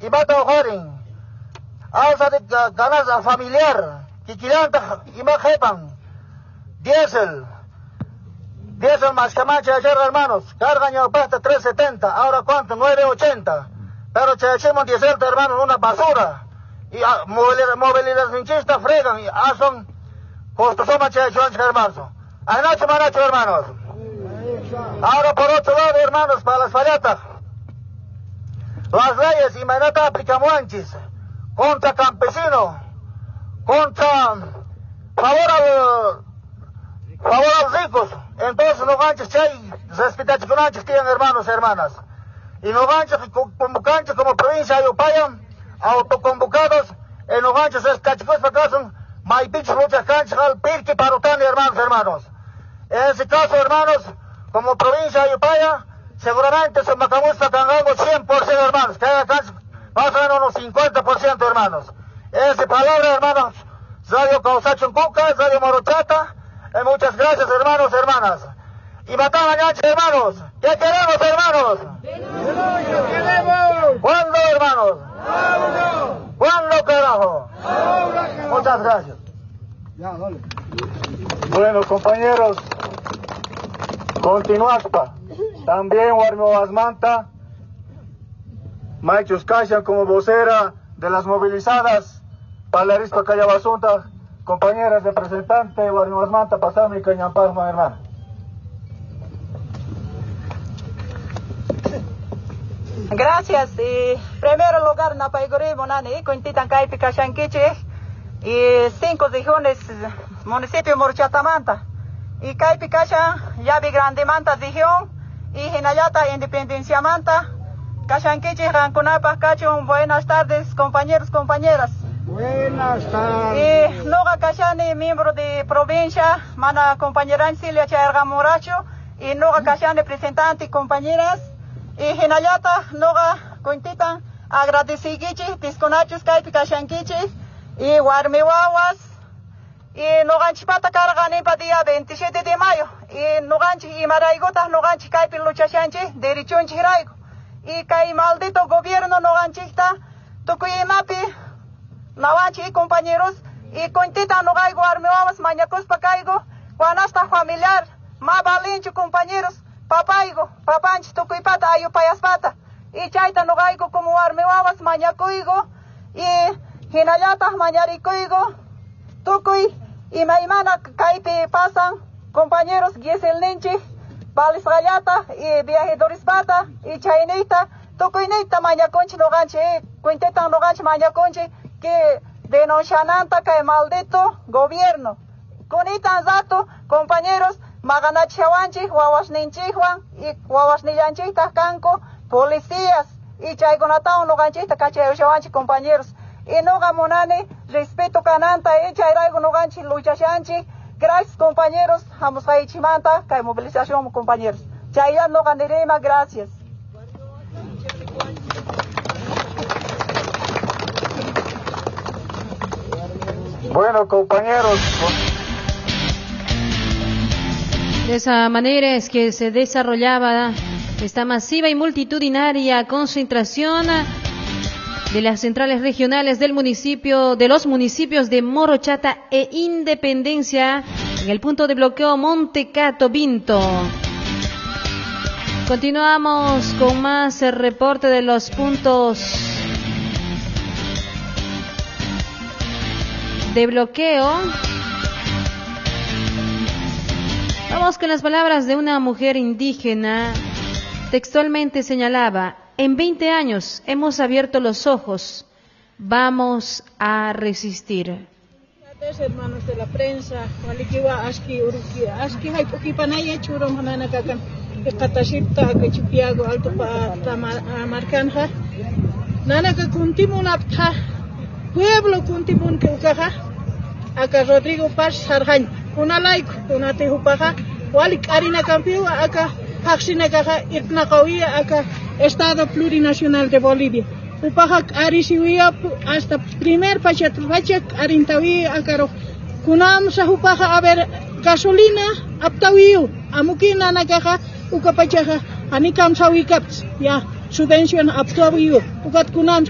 imata ojarin, alza de ganas familiar, kikilanta imajepan, diésel más Camacha ayer, hermanos, cargan ya pasta 3.70, ahora cuánto, 9.80, pero chachemos diésel, hermanos, una basura, y movilidad hinchista fregan, y son costos más chachos, hermanos, anacho manacho, hermanos. Ahora por otro lado, hermanos, para las falletas, las leyes y manata aplicamos antes, contra campesino, contra favor a los ricos. Entonces no ganches chay, respetache con anches tienen hermanos y hermanas. Y no ganches convocantes como provincia de Upaya, autoconvocados, en los ganches es cachicos para casa, maipichos muchas canchas al pirque parutani hermanos. En ese caso, hermanos, como provincia de Upaya, seguramente se macamus sacangango 100%, hermanos, que haya canchas más o menos unos 50%, hermanos. Esa palabra, hermanos, Radio Causachon Cuca, Radio Morochata. Muchas gracias, hermanos, hermanas. Y matan a Ñanche, hermanos. ¿Qué queremos, hermanos? ¿Cuándo, hermanos? ¿Cuándo, carajo? Muchas gracias. Bueno, compañeros, continuamos. También Warmo Asmanta, Maichus Kasha como vocera de las movilizadas, Palarispa Callabasunta. Compañeras representantes, Warmo Asmanta, pasame y Cañampasma, hermano. Gracias. Y primero lugar, Napaiguri, Monani, Quintitan Caipi Caxanquichi, y 5 regiones, municipio Murchatamanta. Y Caipi Caxa, Yabi Grande Manta, región, y Hinayata, Independencia Manta, Caxanquichi, Rancunapa, Cachun, buenas tardes, compañeros, compañeras. Buenas tardes. Y Noga Cachani, miembro de provincia, mana compañera Cilia Chaerga Moracho, y Noga Cachani, representante, compañeras, y Hinayata, Noga Quintitan, agradecigichi, Tisconachus, Caipi Caxanquichi, y Warmiwawas, y Noganchipata Cargani para día 27 de mayo, y Noganchi y Maraigota, Noganchi Caipi Luchachanchi, Derichunchi Raigo, y Cai maldito gobierno Noganchita, Tucuyimapi, Nawanchi, compañeros, y Quintita Nogaigo, Armeamas, Mañacos Pacaigo, Juanasta familiar, Mabalincho, compañeros, Papaigo, Papanchi, Tucuipata, Ayupayaspata, y Chaita Nogaigo como Armeamas, Mañacuigo, y Hinayata, Mañaricuigo, Tucuy, y Maimana, Caipi pasan, compañeros, Giesel Ninchi, Balis Rayata, y Viajidorispata, y Chainita, Tucuinita, Mañaconchi, Noganchi, Quinteta Noganchi, Mañaconchi, que denunciananta que maldito gobierno. Kunitan zato, compañeros, Maganachawanchi, Huawashninchihuan, y Huawashnillanchita Canco, policías, y Chaigonatao Noganchita, Cachayawanchi, compañeros. Y Noga Monani, respeto cananta, y Chairaigo Noganchi, Luchachanchi. Gracias, compañeros, Hamos Haichimanta, que movilización, compañeros. Chayan Noganirema, gracias. Bueno, compañeros. De esa manera es que se desarrollaba esta masiva y multitudinaria concentración de las centrales regionales del municipio, de los municipios de Morochata e Independencia en el punto de bloqueo Montecato Vinto. Continuamos con más reporte de los puntos de bloqueo. Vamos con las palabras de una mujer indígena. Textualmente señalaba: en 20 años hemos abierto los ojos, vamos a resistir. Hermanos de la prensa, Walikiwa Aski Uruki, Aski Haipokipanaya Churum Hananakakan, Katashipta, Kachupiago, Alto Marcanja, Nanaka Kuntimun Apta, Pueblo Kuntimun Kukaja, Aka Rodrigo Paz Sarjañ, una like, una tejupaja, Walik Arina Campiu, Aka Haxinakaja, Itnakawia, Aka Estado Plurinacional de Bolivia. Upahak Arisiwia hasta primer Pachak Arintawi Akaro. Kunam Sahupaja a ver gasolina Aptawiu, Amukina Nakaja, Ukapachaja, Anikam Sawikaps, ya, subvención Aptawiu, Ukat Kunam